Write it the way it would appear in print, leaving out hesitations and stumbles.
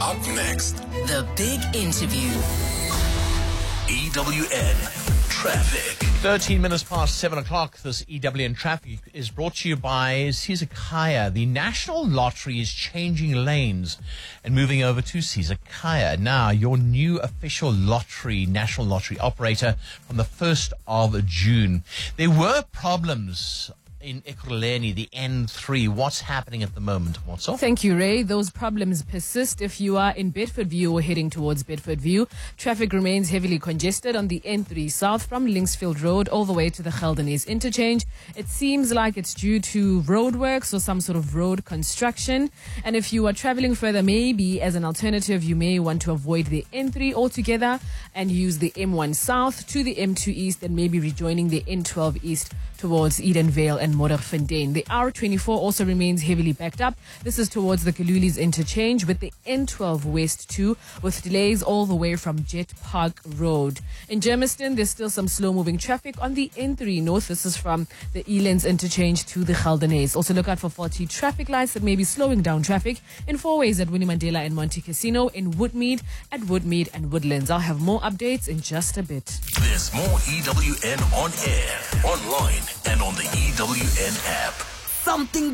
Up next, The Big Interview. EWN Traffic. 13 minutes past 7 o'clock. This EWN Traffic is brought to you by Caesar Kaya. The National Lottery is changing lanes and moving over to Caesar Kaya. Now, your new official national lottery operator from the 1st of June. There were problems in Ekurhuleni, the N3. What's happening at the moment? What's up? Thank you, Ray. Those problems persist if you are in Bedfordview or heading towards Bedfordview. Traffic remains heavily congested on the N3 south from Linksfield Road all the way to the Geldenhuys interchange. It seems like it's due to roadworks or some sort of road construction. And if you are traveling further, maybe as an alternative, you may want to avoid the N3 altogether and use the M1 south to the M2 east and maybe rejoining the N12 east towards Edenvale and Modderfontein. The R24 also remains heavily backed up. This is towards the Kalulis interchange with the N12 west too, with delays all the way from Jet Park Road. In Germiston, there's still some slow-moving traffic on the N3 north. This is from the Elands interchange to the Geldenhuys. Also look out for faulty traffic lights that may be slowing down traffic in four ways at Winnie Mandela and Monte Casino, in Woodmead, at Woodmead and Woodlands. I'll have more updates in just a bit. There's more EWN on air, online, and on the EWN app. Something